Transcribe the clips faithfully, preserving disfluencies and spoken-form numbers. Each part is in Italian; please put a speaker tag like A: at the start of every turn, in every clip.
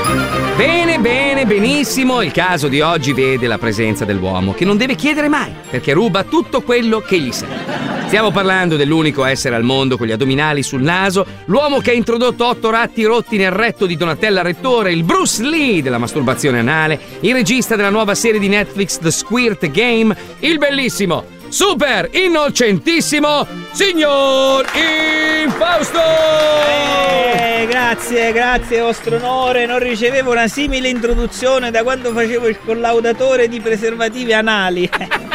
A: Bene, bene, benissimo. Il caso di oggi vede la presenza dell'uomo che non deve chiedere mai, perché ruba tutto quello che gli serve. Stiamo parlando dell'unico essere al mondo con gli addominali sul naso, l'uomo che ha introdotto otto ratti rotti nel retto di Donatella Rettore, il Bruce Lee della masturbazione anale, il regista della nuova serie di Netflix The Squirt Game, il bellissimo, super innocentissimo signor Infausto!
B: Eh, grazie, grazie vostro onore, non ricevevo una simile introduzione da quando facevo il collaudatore di preservativi anali.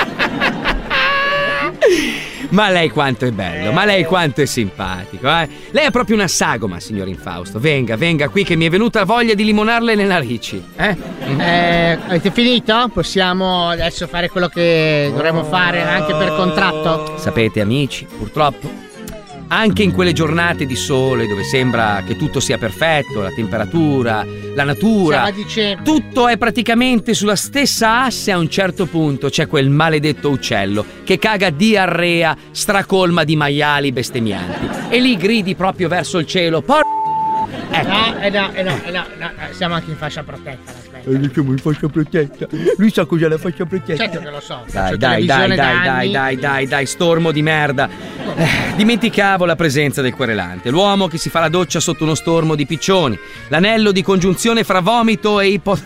A: Ma lei quanto è bello, ma lei quanto è simpatico, eh? Lei è proprio una sagoma, signor Infausto. Venga, venga qui che mi è venuta voglia di limonarle le narici. Eh?
C: Eh, avete finito? Possiamo adesso fare quello che dovremmo fare anche per contratto?
A: Sapete, amici, purtroppo, anche in quelle giornate di sole dove sembra che tutto sia perfetto, la temperatura, la natura, tutto è praticamente sulla stessa asse, a un certo punto c'è quel maledetto uccello che caga diarrea stracolma di maiali bestemmianti e lì gridi proprio verso il cielo. Por-
C: ecco. No, eh no, eh no, eh no, no, siamo anche in fascia protetta.
A: Eh, siamo in fascia protetta. Lui sa cos'è la fascia protetta.
C: Certo che lo so.
A: Dai, dai, dai, dai, dai, dai, dai, dai, stormo di merda. Eh, dimenticavo la presenza del querelante. L'uomo che si fa la doccia sotto uno stormo di piccioni. L'anello di congiunzione fra vomito e ipo...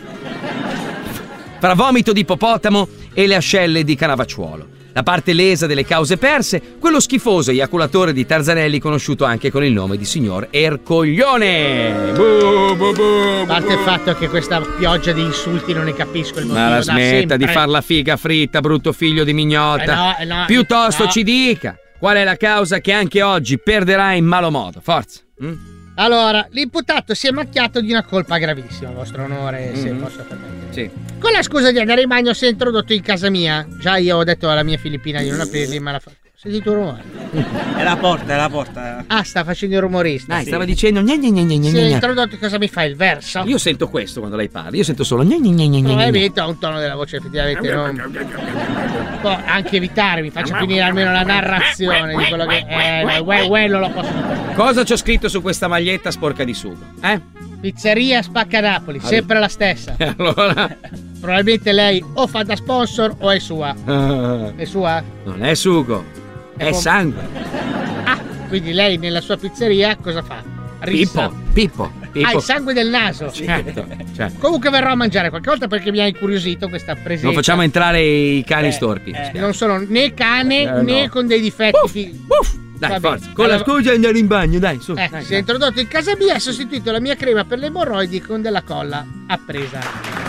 A: fra vomito di ippopotamo e le ascelle di Canavacciuolo. La parte lesa delle cause perse, quello schifoso eiaculatore di Tarzanelli conosciuto anche con il nome di signor Ercoglione. Bu, bu, bu,
C: a parte il fatto che questa pioggia di insulti non ne capisco il motivo.
A: Ma la smetta
C: sempre.
A: di far la figa fritta, brutto figlio di mignotta.
C: Eh no, eh no,
A: Piuttosto
C: no.
A: ci dica qual è la causa che anche oggi perderà in malo modo. Forza. Mm?
C: Allora, l'imputato si è macchiato di una colpa gravissima, vostro onore, se
A: Mm-hmm.
C: posso permettere.
A: Sì.
C: Con la scusa di andare in bagno si è introdotto in casa mia. Già io ho detto alla mia filippina di non aprirli, ma la fa... Sentito un rumore?
B: È la porta, è la porta.
C: Ah, sta facendo il rumorista.
A: Dai,
C: sì.
A: stava dicendo gne gne gne gne gne
C: Si è
A: gne.
C: introdotto, cosa mi fa il verso?
A: Io sento questo quando lei parla. Io sento solo gne gne gne gne gne.
C: Probabilmente ha un tono della voce effettivamente non... Può anche evitare, mi faccia finire almeno la narrazione di quello che... Eh, no, uè, uè, non lo posso fare.
A: Cosa c'ho scritto su questa maglietta sporca di sugo? Eh?
C: Pizzeria Spacca Napoli, sempre la stessa.
A: Allora...
C: Probabilmente lei o fa da sponsor o è sua.
A: Uh,
C: È sua?
A: non è sugo, è,
C: È com-
A: sangue.
C: Ah, quindi lei nella sua pizzeria cosa fa? Rissa.
A: Pippo, Pippo, Pippo.
C: Ah, il sangue del naso.
A: Certo, certo.
C: Comunque verrò a mangiare qualche volta perché mi ha incuriosito questa presenza.
A: Non facciamo entrare i cani
C: Eh,
A: storpi.
C: eh, non sono né cane
A: Eh,
C: né
A: no.
C: con dei difetti.
A: Uff,
C: fi-
A: uff. Dai,
C: Va
A: forza.
C: bene.
A: Con la
C: Allora-
A: scusa di andare in bagno, dai, su.
C: Eh,
A: dai,
C: si è
A: dai.
C: introdotto in casa mia e ha sostituito la mia crema per le emorroidi con della colla appresa.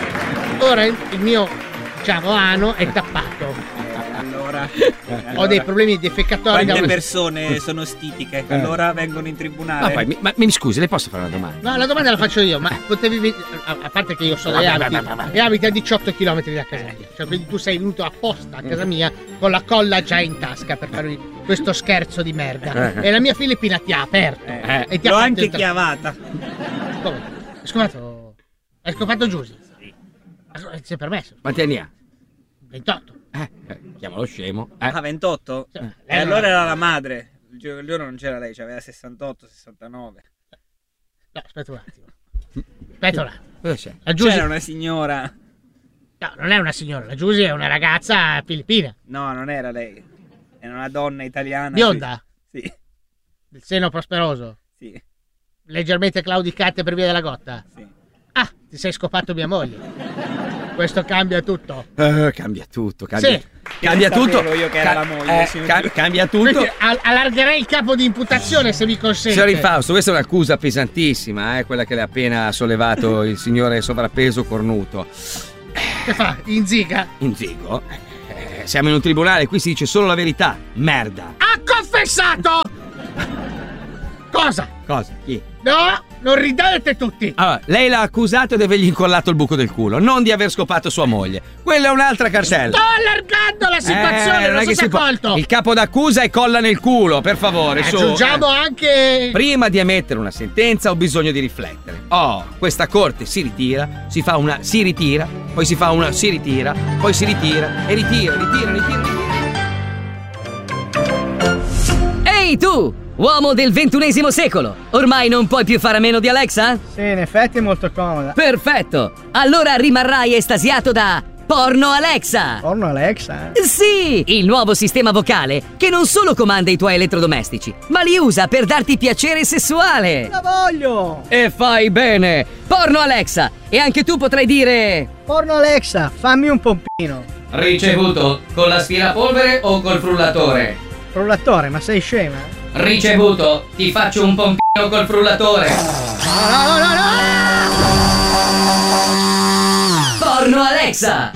C: Ora il il mio, diciamo, ano è tappato.
B: Allora,
C: Ho dei problemi defecatori da
B: quante
C: una...
B: persone sono stitiche? Allora vengono in tribunale.
A: Ma poi, mi- ma mi scusi, le posso fare una domanda?
C: No, la domanda la faccio io, ma potevi ven- a, a parte che io so dove abiti e abiti a diciotto chilometri da casa mia. Cioè, quindi tu sei venuto apposta a casa mia con la colla già in tasca per fare questo scherzo di merda.
A: Eh.
C: E la mia filippina ti ha aperto
B: Eh,
C: e ti
B: l'ho
C: ha fatto
B: anche
C: entrare.
B: chiamata.
C: Come? Hai scopato? Hai scopato Giusy? Sì. Si è permesso?
A: Quanti anni ha?
C: ventotto.
A: Eh, eh, chiamalo scemo. Eh.
B: Ah, ventotto?
C: Cioè,
B: E
C: lei non-
B: allora era la madre. Il gio- il giorno non c'era lei, aveva sessantotto, sessantanove.
C: No, aspetta un attimo. Aspetta un attimo.
A: Cosa c'è?
C: La Giusy...
B: C'era una signora.
C: No, non è una signora, la Giusy è una ragazza filippina.
B: No, non era lei. Era una donna italiana.
C: Bionda?
B: Sì,
C: Del seno prosperoso.
B: sì,
C: Leggermente claudicante per via della gotta.
B: sì.
C: Ah, ti sei scopato mia moglie. Questo cambia tutto.
A: Eh, cambia tutto, cambia,
C: Sì.
A: cambia
B: Che
A: tutto.
B: sapevo io che era la moglie,
A: eh,
B: signor-
A: ca- cambia tutto.
C: Quindi al- allargherei il capo di imputazione se mi consente.
A: Signor Infausto, questa è un'accusa pesantissima, eh, quella che le ha appena sollevato il signore sovrappeso cornuto.
C: Che fa? In ziga?
A: In zigo? Eh, siamo in un tribunale, qui si dice solo la verità. Merda.
C: Ha confessato! Cosa?
A: Cosa? Chi?
C: No, non ridete tutti.
A: Allora, lei l'ha accusato di avergli incollato il buco del culo, non di aver scopato sua moglie. Quella è un'altra cartella.
C: Sto allargando la situazione,
A: Eh,
C: non
A: è
C: so
A: che
C: se
A: si
C: è
A: può-
C: colto.
A: Il capo d'accusa è colla nel culo, per favore, su.
C: Aggiungiamo
A: Eh.
C: anche...
A: Prima di emettere una sentenza ho bisogno di riflettere. Oh, questa corte si ritira, si fa una, si ritira, poi si fa una, si ritira, poi si ritira e ritira, ritira, ritira, ritira. Ehi tu!
D: Uomo del ventunesimo secolo, ormai non puoi più fare a meno di Alexa?
E: Sì, in effetti è molto comoda.
D: Perfetto! Allora rimarrai estasiato da Porno Alexa!
E: Porno Alexa?
D: Sì! Il nuovo sistema vocale che non solo comanda i tuoi elettrodomestici, ma li usa per darti piacere sessuale!
E: La voglio!
D: E fai bene! Porno Alexa! E anche tu potrai dire...
E: Porno Alexa, fammi un pompino.
A: Ricevuto con l'aspirapolvere o col frullatore?
E: Frullatore, ma sei scema?
A: Ricevuto, ti faccio un pompino col frullatore.
E: No, no, no, no!
D: Porno Alexa!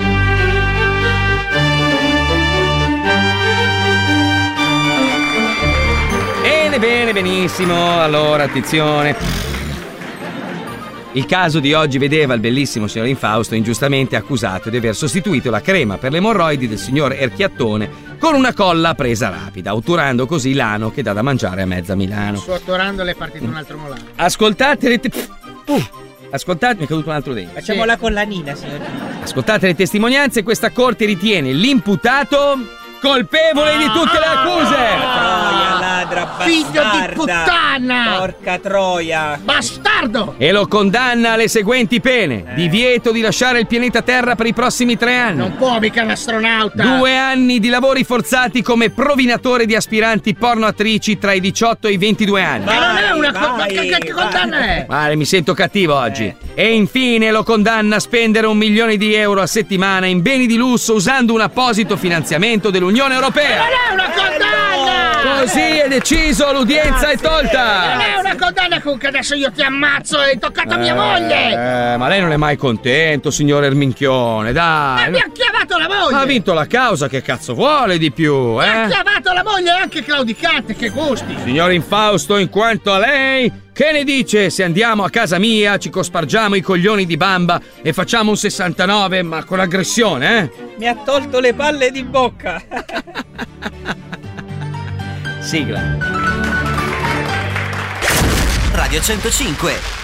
A: Bene, bene, benissimo. Allora, attenzione. Il caso di oggi vedeva il bellissimo signor Infausto ingiustamente accusato di aver sostituito la crema per le emorroidi del signor Erchiattone con una colla a presa rapida, otturando così l'ano che dà da mangiare a mezza Milano.
C: Su ottorando è partito un altro molare.
A: Ascoltate le... Te- uh, ascoltate, mi è caduto un altro dente.
B: Facciamo
C: Sì.
B: la collanina, signor.
A: Ascoltate le testimonianze, questa corte ritiene l'imputato colpevole di tutte le accuse.
B: Troia, ladra, bastarda.
C: Figlio di puttana!
B: Porca troia.
C: Bastardo!
A: E lo condanna alle seguenti pene: divieto di lasciare il pianeta Terra per i prossimi tre anni.
C: Non può mica un astronauta!
A: Due anni di lavori forzati come provinatore di aspiranti pornoattrici tra i diciotto e i ventidue anni.
C: Ma non è una co- ma
B: vai,
C: che, che, che
B: vai.
C: condanna è?
A: Male, mi sento cattivo oggi.
B: Eh.
A: E infine lo condanna a spendere un milione di euro a settimana in beni di lusso usando un apposito finanziamento dell'Unione Europea.
C: Non è una condanna!
A: Così è deciso, l'udienza è tolta.
C: Non è una condanna con che adesso io ti ammazzo e hai toccato mia moglie!
A: Eh, ma lei non è mai contento, signor Erminchione,
C: Ma
A: dai.
C: mi ha chiavato la moglie!
A: Ha vinto la causa, che cazzo vuole di più,
C: Mi ha
A: eh?
C: chiavato la moglie e anche claudicante, che gusti!
A: Signor Infausto, in quanto a lei, che ne dice se andiamo a casa mia, ci cospargiamo i coglioni di bamba e facciamo un sessantanove, ma con aggressione, eh?
B: Mi ha tolto le palle di bocca.
A: Sigla.
F: Radio centocinque